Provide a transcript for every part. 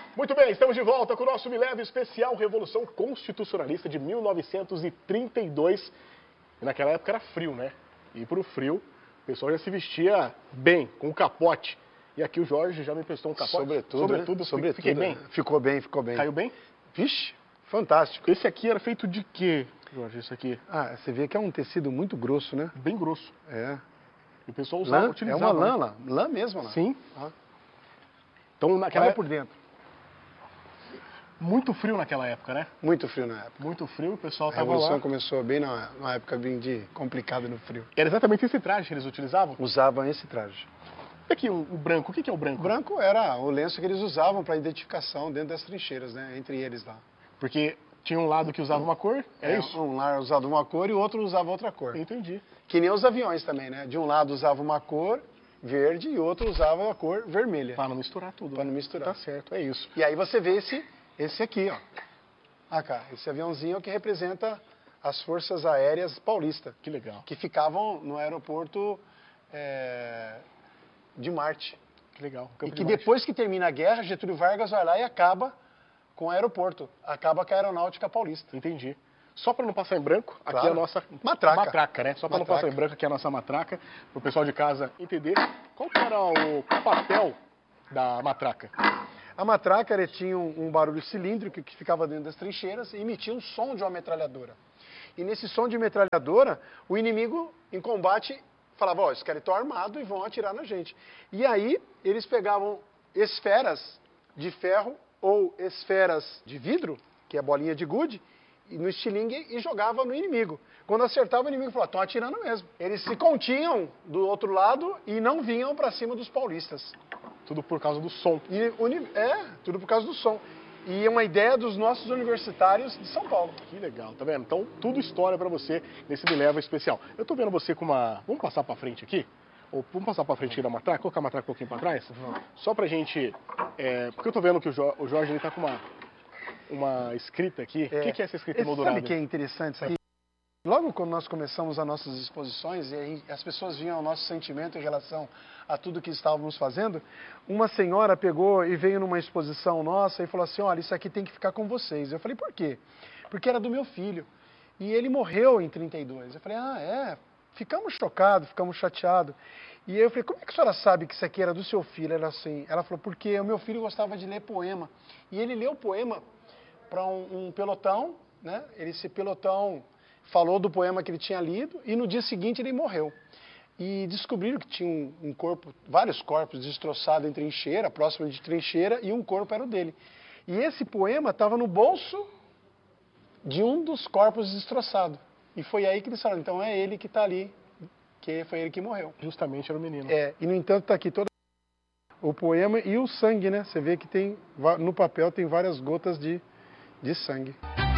Muito bem, estamos de volta com o nosso Me Leve especial Revolução Constitucionalista de 1932. E naquela época era frio, né? E pro frio, o pessoal já se vestia bem, com um capote. E aqui o Jorge já me emprestou um capote. Sobretudo. Fiquei bem? Ficou bem. Caiu bem? Vixe, fantástico. Esse aqui era feito de quê, Jorge, isso aqui? Ah, você vê que é um tecido muito grosso, né? Bem grosso. É. E o pessoal É uma lã, lã, lã mesmo, né? Sim. Ah. Então naquela Olha por dentro. Muito frio naquela época, né? Muito frio na época. Muito frio, o pessoal A tava Revolução lá. começou bem numa época bem complicada no frio. Era exatamente esse traje que eles utilizavam? Usavam esse traje. E aqui, o branco, o que é o branco? O branco era o lenço que eles usavam para identificação dentro das trincheiras, né? Entre eles lá. Porque tinha um lado que usava uma cor, é isso? Um lado usava uma cor e o outro usava outra cor. Entendi. Que nem os aviões também, né? De um lado usava uma cor verde e o outro usava a cor vermelha. Para não misturar tudo. Para né? não misturar. Tá certo, é isso. E aí você vê esse aqui, ó. Ah, cá, esse aviãozinho é o que representa as Forças Aéreas Paulistas. Que legal. Que ficavam no aeroporto de Marte. Que legal. E que depois que termina a guerra, Getúlio Vargas vai lá e acaba com o aeroporto. Acaba com a Aeronáutica Paulista. Entendi. Só para não passar em branco, aqui Claro. é a nossa Matraca. né? Só para não passar em branco, aqui é a nossa matraca. Para o pessoal de casa entender qual que era o papel da matraca. A matraca ele tinha um barulho cilíndrico que ficava dentro das trincheiras e emitia um som de uma metralhadora. E nesse som de metralhadora, o inimigo em combate falava, ó, esses caras estão armados e vão atirar na gente. E aí eles pegavam esferas de ferro ou esferas de vidro, que é bolinha de gude, no estilingue e jogava no inimigo. Quando acertava, o inimigo falava, estão atirando mesmo. Eles se continham do outro lado e não vinham para cima dos paulistas. Tudo por causa do som. Tudo por causa do som. E é uma ideia dos nossos universitários de São Paulo. Que legal, tá vendo? Então, tudo história pra você nesse Me Leva especial. Eu tô vendo você com uma... Vamos passar pra frente aqui? Ou vamos passar pra frente aqui da matraca? Colocar a matraca um pouquinho pra trás? Só pra gente... Porque eu tô vendo que o Jorge ele tá com uma escrita aqui. O que é essa escrita moldurada? Sabe o que é interessante isso aqui? Logo quando nós começamos as nossas exposições e as pessoas viam o nosso sentimento em relação a tudo que estávamos fazendo, uma senhora pegou e veio numa exposição nossa e falou assim, olha, isso aqui tem que ficar com vocês. Eu falei, por quê? Porque era do meu filho. E ele morreu em 32. Eu falei, ficamos chocados, ficamos chateados. E eu falei, como é que a senhora sabe que isso aqui era do seu filho? Ela falou, porque o meu filho gostava de ler poema. E ele leu poema para um pelotão, né? Esse pelotão falou do poema que ele tinha lido e no dia seguinte ele morreu. E descobriram que tinha vários corpos destroçados em trincheira, próximo de trincheira, e um corpo era o dele. E esse poema estava no bolso de um dos corpos destroçados. E foi aí que eles falaram, então é ele que está ali, que foi ele que morreu. Justamente era o menino. E no entanto está aqui todo o poema e o sangue, né? Você vê que no papel tem várias gotas de sangue.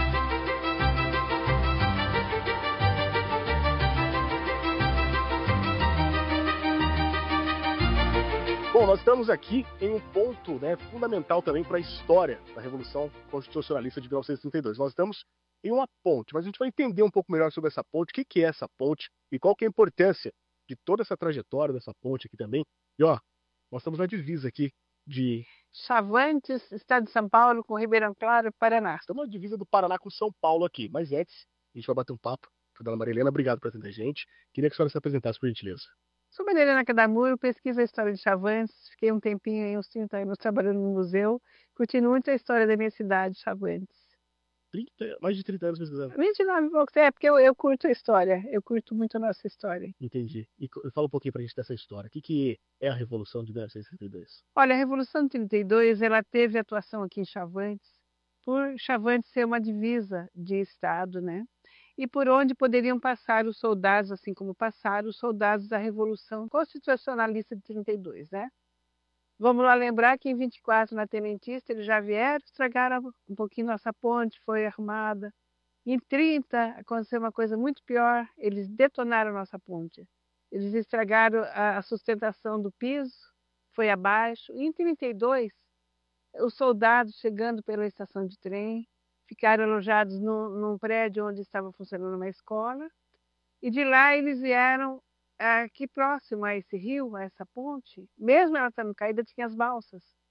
Bom, nós estamos aqui em um ponto, né, fundamental também para a história da Revolução Constitucionalista de 1932. Nós estamos em uma ponte, mas a gente vai entender um pouco melhor sobre essa ponte, o que é essa ponte e qual que é a importância de toda essa trajetória dessa ponte aqui também. E ó, nós estamos na divisa aqui de... Chavantes, estado de São Paulo, com Ribeirão Claro, Paraná. Estamos na divisa do Paraná com São Paulo aqui, mas antes a gente vai bater um papo. Dona Maria Helena, obrigado por atender a gente. Queria que a senhora se apresentasse, por gentileza. Sou Maria Helena Cadamuro, pesquiso a história de Chavantes, fiquei um tempinho, uns 30 anos, trabalhando no museu, curtindo muito a história da minha cidade, Chavantes. Mais de 30 anos pesquisando. 29 e poucos, porque eu curto a história, eu curto muito a nossa história. Entendi. E fala um pouquinho pra gente dessa história. O que é a Revolução de 1932? Olha, a Revolução de 32, ela teve atuação aqui em Chavantes, por Chavantes ser uma divisa de estado, né? E por onde poderiam passar os soldados, assim como passaram os soldados da Revolução Constitucionalista de 32, né? Vamos lá lembrar que em 24, na Tenentista, eles já vieram, estragaram um pouquinho nossa ponte, foi armada. Em 30, aconteceu uma coisa muito pior, eles detonaram nossa ponte. Eles estragaram a sustentação do piso, foi abaixo. E em 32, os soldados chegando pela estação de trem, ficaram alojados num prédio onde estava funcionando uma escola, e de lá eles vieram aqui próximo a esse rio, a essa ponte, mesmo ela estando caída, tinha as balsas.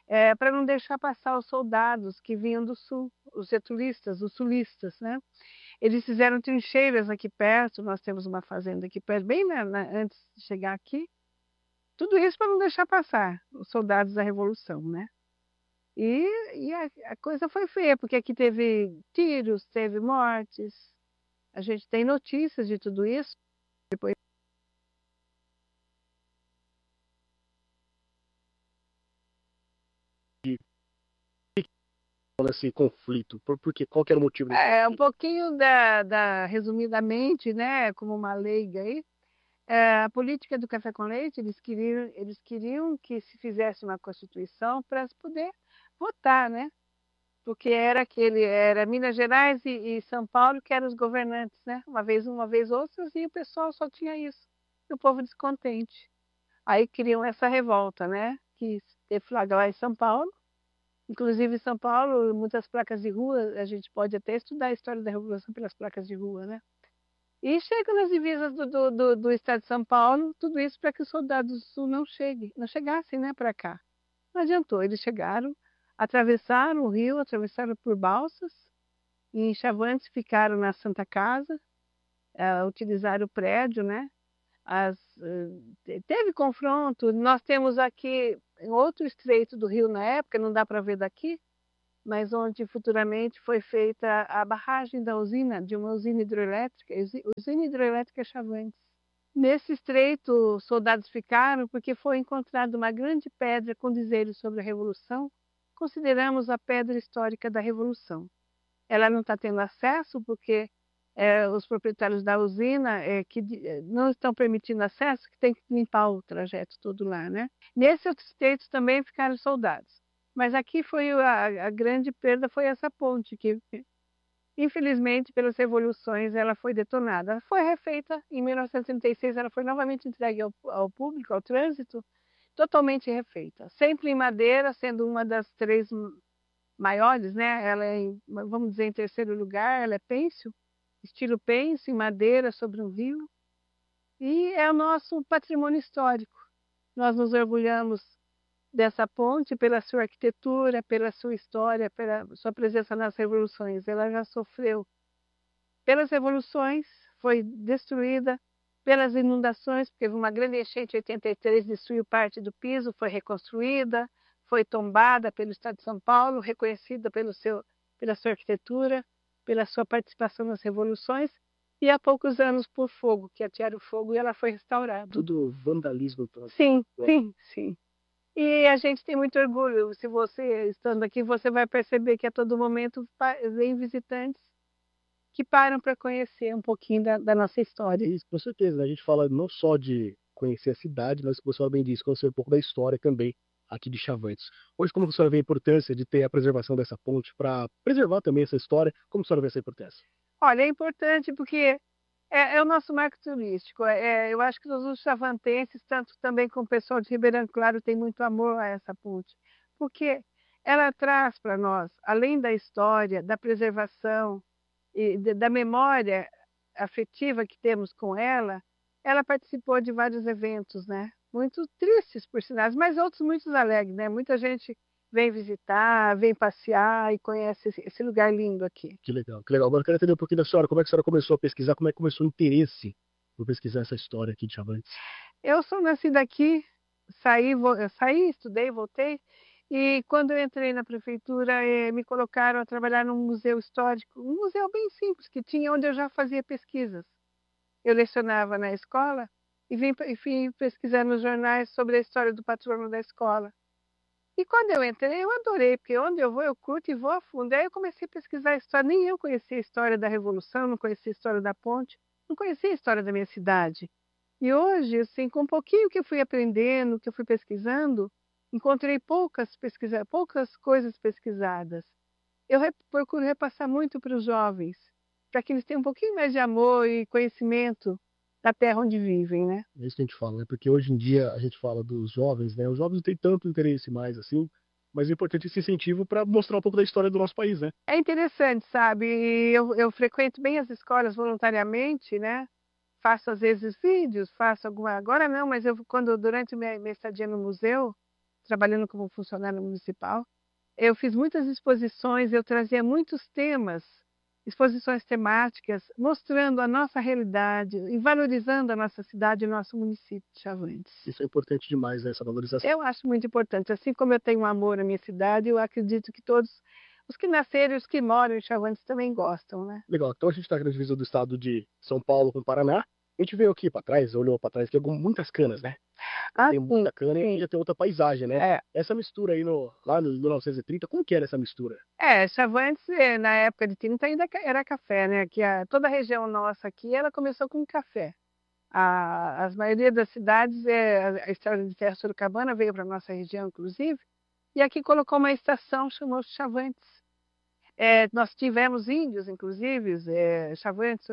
para não deixar passar os soldados que vinham do sul, os getulistas, os sulistas, né? Eles fizeram trincheiras aqui perto, nós temos uma fazenda aqui perto, bem antes de chegar aqui. Tudo isso para não deixar passar os soldados da Revolução, né? E a coisa foi feia, porque aqui teve tiros, teve mortes. A gente tem notícias de tudo isso. Depois Esse conflito? Por quê? Qual que era o motivo desse? um pouquinho resumidamente, né, como uma leiga aí, a política do café com leite, eles queriam que se fizesse uma constituição para poder votar, né? Porque era Minas Gerais e São Paulo que eram os governantes, né? Uma vez outras, e o pessoal só tinha isso. E o povo descontente. Aí criam essa revolta, né? Que teve lá em São Paulo. Inclusive em São Paulo, muitas placas de rua, a gente pode até estudar a história da Revolução pelas placas de rua, né? E chega nas divisas do estado de São Paulo, tudo isso para que os soldados do Sul não chegassem, né, para cá. Não adiantou, eles chegaram, atravessaram o rio, atravessaram por balsas, e em Chavantes ficaram na Santa Casa, utilizaram o prédio, né? Teve confronto, nós temos aqui em outro estreito do rio na época, não dá para ver daqui, mas onde futuramente foi feita a barragem da usina, de uma usina hidroelétrica, usina hidroelétrica Chavantes. Nesse estreito, soldados ficaram porque foi encontrada uma grande pedra com dizeres sobre a Revolução. Consideramos a pedra histórica da Revolução. Ela não está tendo acesso porque os proprietários da usina não estão permitindo acesso, que tem que limpar o trajeto todo lá, né? Nesse outro estreito também ficaram soldados. Mas aqui foi a grande perda, foi essa ponte que, infelizmente, pelas revoluções, ela foi detonada. Ela foi refeita em 1936, ela foi novamente entregue ao público, ao trânsito, totalmente refeita. Sempre em madeira, sendo uma das três maiores, né? Ela é, vamos dizer, em terceiro lugar, ela é pêncil, estilo pêncil, em madeira, sobre um rio. E é o nosso patrimônio histórico. Nós nos orgulhamos dessa ponte pela sua arquitetura, pela sua história, pela sua presença nas revoluções. Ela já sofreu pelas revoluções, foi destruída pelas inundações, porque houve uma grande enchente em 83, destruiu parte do piso, foi reconstruída, foi tombada pelo Estado de São Paulo, reconhecida pela sua arquitetura, pela sua participação nas revoluções, e há poucos anos por fogo, que atearam fogo, e ela foi restaurada. Tudo vandalismo. Sim, sim, sim. E a gente tem muito orgulho. Se você, estando aqui, você vai perceber que a todo momento vem visitantes que param para conhecer um pouquinho da nossa história. Isso, com certeza. A gente fala não só de conhecer a cidade, mas, como a senhora bem disse, conhecer um pouco da história também aqui de Chavantes. Hoje, como a senhora vê a importância de ter a preservação dessa ponte para preservar também essa história? Como a senhora vê essa importância? Olha, é importante porque é o nosso marco turístico. Eu acho que os chavantenses, tanto também como o pessoal de Ribeirão Claro, tem muito amor a essa ponte, porque ela traz para nós, além da história, da preservação e da memória afetiva que temos com ela participou de vários eventos, né? Muito tristes, por sinal, mas outros muito alegres, né? Muita gente vem visitar, vem passear e conhece esse lugar lindo aqui. Que legal, que legal. Agora eu quero entender um pouquinho da senhora, como é que a senhora começou a pesquisar, como é que começou o interesse por pesquisar essa história aqui de Chavantes? Eu sou nascida aqui, saí, estudei, voltei, e quando eu entrei na prefeitura, me colocaram a trabalhar num museu histórico, um museu bem simples, que tinha onde eu já fazia pesquisas. Eu lecionava na escola e fui pesquisar nos jornais sobre a história do patrono da escola. E quando eu entrei, eu adorei, porque onde eu vou, eu curto e vou a fundo. Aí eu comecei a pesquisar a história. Nem eu conhecia a história da Revolução, não conhecia a história da ponte, não conhecia a história da minha cidade. E hoje, assim, com um pouquinho que eu fui aprendendo, que eu fui pesquisando, encontrei poucas coisas pesquisadas. Eu procuro repassar muito para os jovens, para que eles tenham um pouquinho mais de amor e conhecimento da terra onde vivem, né? É isso que a gente fala, né? Porque hoje em dia a gente fala dos jovens, né? Os jovens não têm tanto interesse mais, assim, mas é importante esse incentivo para mostrar um pouco da história do nosso país, né? É interessante, sabe? Eu frequento bem as escolas voluntariamente, né? Faço às vezes vídeos, faço alguma. Agora não, mas durante minha estadia no museu, trabalhando como funcionária municipal, eu fiz muitas exposições, eu trazia muitos temas, exposições temáticas, mostrando a nossa realidade e valorizando a nossa cidade e o nosso município de Chavantes. Isso é importante demais, né, essa valorização. Eu acho muito importante. Assim como eu tenho um amor à minha cidade, eu acredito que todos os que nasceram e os que moram em Chavantes também gostam, né? Legal, então a gente está aqui na divisa do estado de São Paulo com o Paraná. A gente veio aqui para trás, olhou para trás, que tem muitas canas, né? Tem muita cana e ainda tem outra paisagem, né? Essa mistura aí lá no 1930, como que era essa mistura? Chavantes, na época de 30 ainda era café, né? Que toda a região nossa aqui, ela começou com café. A maioria das cidades, a estrada de ferro Sorocabana veio para nossa região, inclusive, e aqui colocou uma estação, chamou-se Chavantes. Nós tivemos índios, inclusive, Chavantes,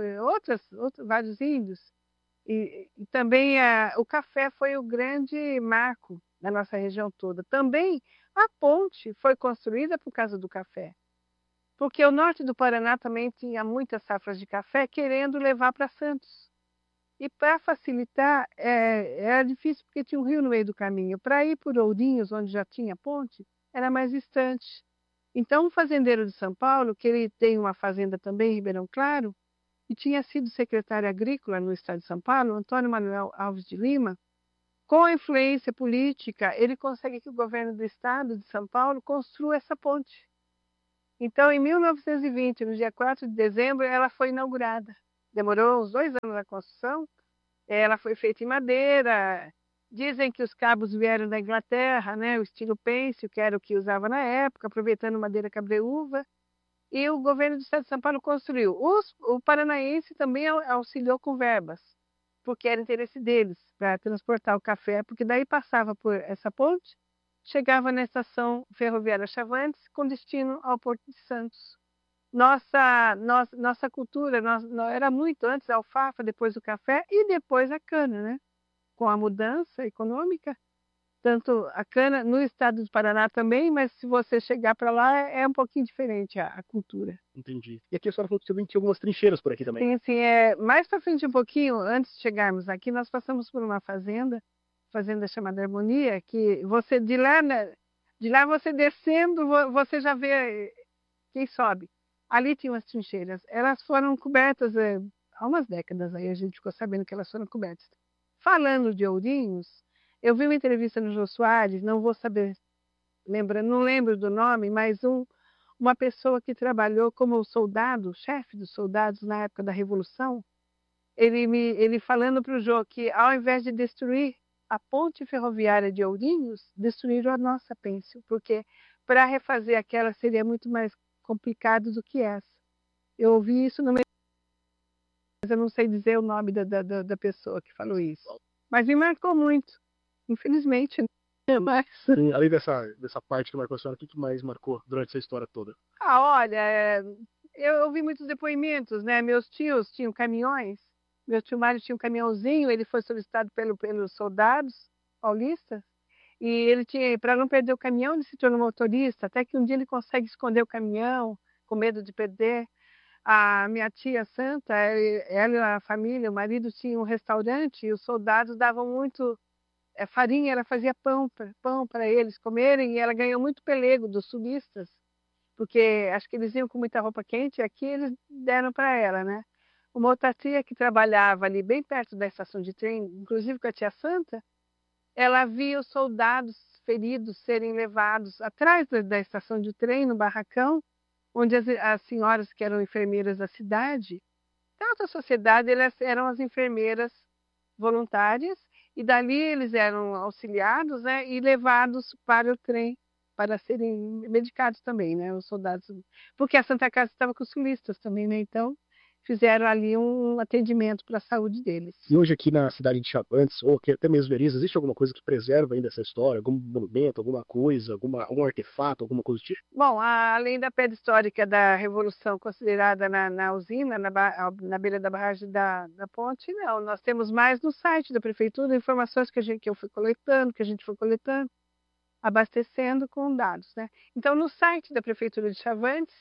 vários índios. E também o café foi o grande marco da nossa região toda. Também a ponte foi construída por causa do café, porque o norte do Paraná também tinha muitas safras de café querendo levar para Santos. E para facilitar, era difícil porque tinha um rio no meio do caminho. Para ir por Ourinhos, onde já tinha ponte, era mais distante. Então, um fazendeiro de São Paulo, que ele tem uma fazenda também em Ribeirão Claro, e tinha sido secretário agrícola no estado de São Paulo, Antônio Manuel Alves de Lima, com a influência política, ele consegue que o governo do estado de São Paulo construa essa ponte. Então, em 1920, no dia 4 de dezembro, ela foi inaugurada. Demorou uns 2 anos a construção. Ela foi feita em madeira. Dizem que os cabos vieram da Inglaterra, né? O estilo pêncil, que era o que usava na época, aproveitando madeira cabreúva. E o governo do estado de São Paulo construiu. O paranaense também auxiliou com verbas, porque era interesse deles para transportar o café, porque daí passava por essa ponte, chegava na estação ferroviária Chavantes, com destino ao Porto de Santos. Nossa cultura era muito antes a alfafa, depois o café e depois a cana, né? Com a mudança econômica, tanto a cana no estado do Paraná também, mas se você chegar para lá é um pouquinho diferente a cultura. Entendi. E aqui a senhora falou que também tinha algumas trincheiras por aqui também. Sim, mais para frente um pouquinho, antes de chegarmos aqui, nós passamos por uma fazenda chamada Harmonia, que você de lá você descendo, você já vê quem sobe. Ali tinham as trincheiras. Elas foram cobertas há umas décadas, aí a gente ficou sabendo que elas foram cobertas. Falando de Ourinhos, eu vi uma entrevista no Jô Soares, não vou saber, não lembro do nome, mas uma pessoa que trabalhou como soldado, chefe dos soldados na época da Revolução, ele falando para o Jô que ao invés de destruir a ponte ferroviária de Ourinhos, destruíram a nossa pêncil, porque para refazer aquela seria muito mais complicado do que essa. Eu ouvi isso no meio, mas eu não sei dizer o nome da pessoa que falou isso. Mas me marcou muito, infelizmente, né? Mas... Sim, além dessa parte que marcou a senhora, o que mais marcou durante essa história toda? Olha, eu ouvi muitos depoimentos, né? Meus tios tinham caminhões, meu tio Mário tinha um caminhãozinho, ele foi solicitado pelos soldados paulistas, e ele tinha, para não perder o caminhão, ele se tornou motorista, até que um dia ele consegue esconder o caminhão, com medo de perder. A minha tia Santa, ela e a família, o marido tinha um restaurante e os soldados davam muito farinha, ela fazia pão para eles comerem, e ela ganhou muito pelego dos sulistas, porque acho que eles iam com muita roupa quente e aqui eles deram para ela, né? Uma outra tia que trabalhava ali bem perto da estação de trem, inclusive com a tia Santa, ela via os soldados feridos serem levados atrás da estação de trem, no barracão, onde as senhoras que eram enfermeiras da cidade, da alta sociedade, elas eram as enfermeiras voluntárias, e dali eles eram auxiliados, né, e levados para o trem, para serem medicados também, né, os soldados, porque a Santa Casa estava com os sulistas também, né, então fizeram ali um atendimento para a saúde deles. E hoje aqui na cidade de Chavantes, ou até mesmo Veriza, existe alguma coisa que preserva ainda essa história? Algum monumento, alguma coisa, algum artefato, alguma coisa do tipo? Bom, além da pedra histórica da Revolução considerada na usina, na beira da barragem da ponte, não. Nós temos mais no site da prefeitura informações que eu fui coletando, que a gente foi coletando, abastecendo com dados, né? Então, no site da prefeitura de Chavantes,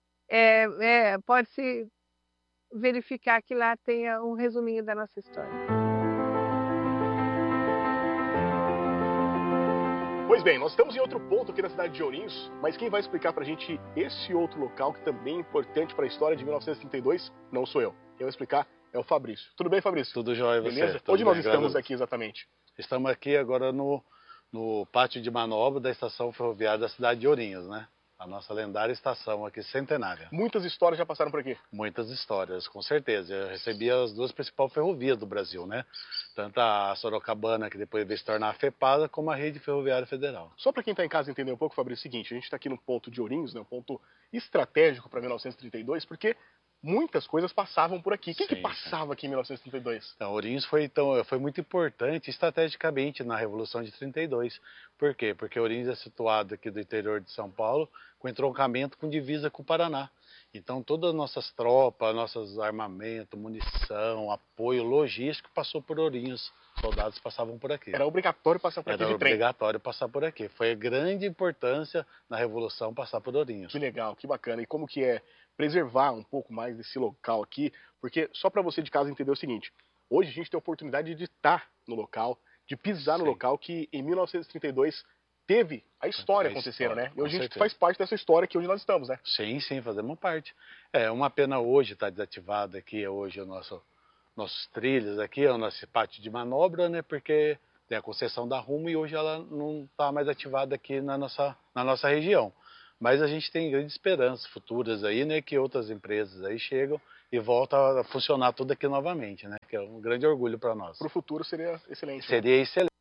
pode-se verificar que lá tenha um resuminho da nossa história. Pois bem, nós estamos em outro ponto aqui na cidade de Ourinhos, mas quem vai explicar pra gente esse outro local que também é importante para a história de 1932 não sou eu. Quem vai explicar é o Fabrício. Tudo bem, Fabrício? Tudo jóia, você? Beleza? Tudo Onde nós bem, estamos aqui exatamente? Estamos aqui agora no pátio de manobra da estação ferroviária da cidade de Ourinhos, né? A nossa lendária estação aqui, centenária. Muitas histórias já passaram por aqui? Muitas histórias, com certeza. Eu recebi as duas principais ferrovias do Brasil, né? Tanto a Sorocabana, que depois veio se tornar a FEPASA, como a Rede Ferroviária Federal. Só para quem está em casa entender um pouco, Fabrício, é o seguinte, a gente está aqui no ponto de Ourinhos, né, um ponto estratégico para 1932, porque muitas coisas passavam por aqui. O que passava aqui em 1932? Então, Ourinhos foi muito importante estrategicamente na Revolução de 32. Por quê? Porque Ourinhos é situado aqui do interior de São Paulo, com entroncamento com divisa com o Paraná. Então, todas as nossas tropas, nossos armamentos, munição, apoio logístico passou por Ourinhos. Soldados passavam por aqui. Era obrigatório passar por aqui de trem. Era obrigatório passar por aqui. Foi a grande importância na Revolução passar por Ourinhos. Que legal, que bacana. E como que é preservar um pouco mais desse local aqui? Porque só para você de casa entender o seguinte, hoje a gente tem a oportunidade de estar no local, de pisar no local que em 1932 teve a história acontecendo, né? E hoje a gente faz parte dessa história que hoje nós estamos, né? Sim, fazemos parte. É uma pena hoje estar desativado aqui, hoje o nossos trilhos aqui, é o nosso pátio de manobra, né? Porque tem a concessão da Rumo e hoje ela não está mais ativada aqui na nossa região. Mas a gente tem grandes esperanças futuras aí, né? Que outras empresas aí chegam e voltam a funcionar tudo aqui novamente, né? Que é um grande orgulho para nós. Para o futuro seria excelente. Seria excelente.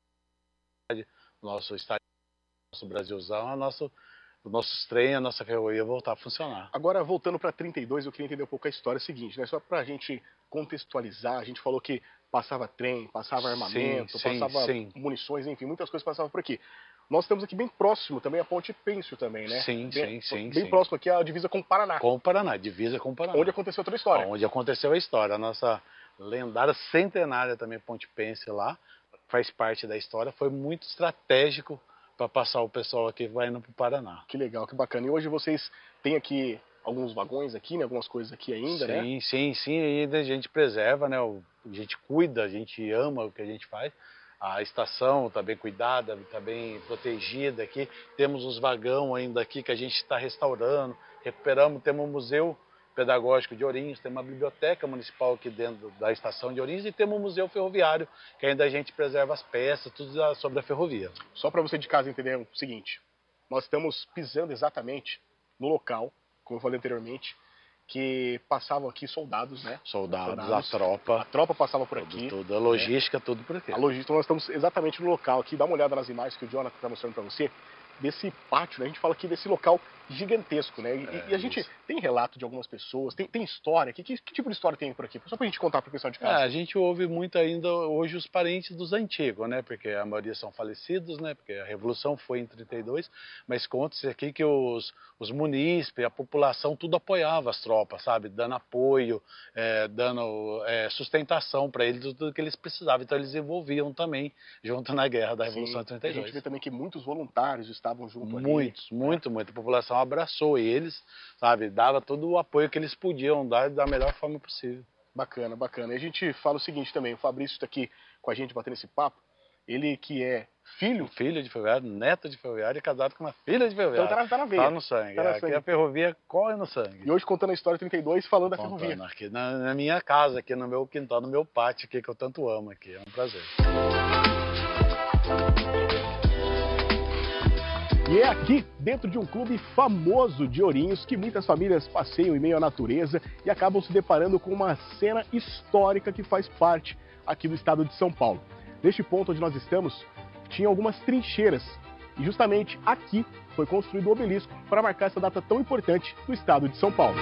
Nosso estado, nosso Brasilzão, os nossos trens, a nossa ferrovia voltar a funcionar. Agora, voltando para 32, eu queria entender um pouco a história seguinte, né? Só para a gente contextualizar, a gente falou que passava trem, passava armamento, passava munições, enfim, muitas coisas passavam por aqui. Nós estamos aqui bem próximo também a Ponte Pênsil também, né? Bem próximo aqui à divisa com o Paraná. Com o Paraná, divisa com o Paraná. Onde aconteceu toda a história. Onde aconteceu a história. A nossa lendária centenária também, Ponte Pênsil lá, faz parte da história, foi muito estratégico para passar o pessoal aqui vai indo para o Paraná. Que legal, que bacana. E hoje vocês têm aqui alguns vagões aqui, né? Algumas coisas aqui ainda, né? Sim, ainda a gente preserva, né? A gente cuida, a gente ama o que a gente faz. A estação está bem cuidada, está bem protegida aqui. Temos os vagões ainda aqui que a gente está restaurando, recuperamos. Temos um museu pedagógico de Ourinhos, tem uma biblioteca municipal aqui dentro da estação de Ourinhos e temos um museu ferroviário, que ainda a gente preserva as peças, tudo sobre a ferrovia. Só para você de casa entender o seguinte, nós estamos pisando exatamente no local, como eu falei anteriormente, que passavam aqui soldados, né? Soldados, a tropa. A tropa passava por aqui. Tudo, a logística, tudo por aqui. A logística, nós estamos exatamente no local aqui. Dá uma olhada nas imagens que o Jonathan está mostrando para você. Desse pátio, né? A gente fala aqui desse local gigantesco, né? E a gente tem relato de algumas pessoas, tem história. Que tipo de história tem por aqui? Só pra gente contar pro pessoal de casa. A gente ouve muito ainda hoje os parentes dos antigos, né? Porque a maioria são falecidos, né? Porque a Revolução foi em 32, mas conta-se aqui que os munícipes, a população, tudo apoiava as tropas, sabe? Dando apoio, dando sustentação para eles, tudo que eles precisavam. Então eles envolviam também junto na guerra da Revolução de 32. A gente vê também que muitos voluntários estavam junto ali. Muito. A população abraçou eles, sabe? Dava todo o apoio que eles podiam dar da melhor forma possível. Bacana. E a gente fala o seguinte também, o Fabrício está aqui com a gente batendo esse papo, ele que é filho de ferroviário, neto de ferroviário e casado com uma filha de ferroviário. Então tá na veia. Tá no sangue. Aqui a ferrovia corre no sangue. E hoje contando a história 32, falando da ferrovia. Aqui na minha casa, aqui no meu quintal, no meu pátio, aqui, que eu tanto amo aqui. É um prazer. E é aqui, dentro de um clube famoso de Ourinhos, que muitas famílias passeiam em meio à natureza e acabam se deparando com uma cena histórica que faz parte aqui do estado de São Paulo. Neste ponto onde nós estamos, tinha algumas trincheiras. E justamente aqui foi construído o obelisco para marcar essa data tão importante do estado de São Paulo.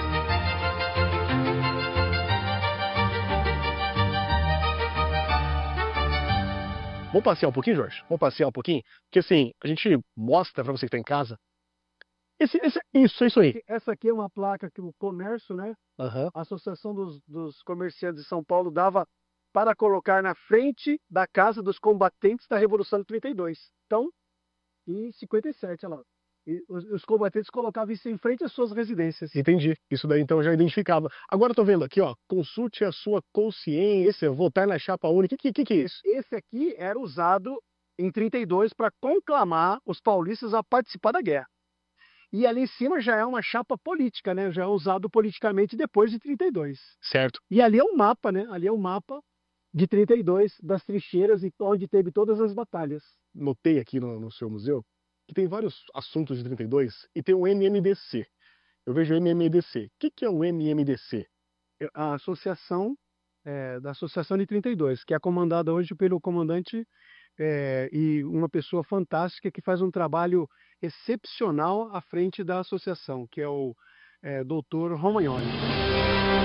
Vamos passear um pouquinho, Jorge? Vamos passear um pouquinho? Porque assim, a gente mostra para você que está em casa. Isso aí. Essa aqui é uma placa que o comércio, né? A Associação dos Comerciantes de São Paulo dava para colocar na frente da casa dos combatentes da Revolução de 32. Então, em 57, olha lá. E os combatentes colocavam isso em frente às suas residências. Entendi. Isso daí então já identificava. Agora eu tô vendo aqui, ó, consulte a sua consciência, votar na chapa única. O que é isso? Esse aqui era usado em 32 para conclamar os paulistas a participar da guerra. E ali em cima já é uma chapa política, né? Já é usado politicamente depois de 32. Certo. E ali é o mapa, né? Ali é o mapa de 32, das trincheiras e onde teve todas as batalhas. Notei aqui no seu museu que tem vários assuntos de 32 e tem o MMDC. Eu vejo o MMDC. O que é o MMDC? A associação, da Associação de 32, que é comandada hoje pelo comandante e uma pessoa fantástica que faz um trabalho excepcional à frente da associação, que é o Dr. Romagnoli.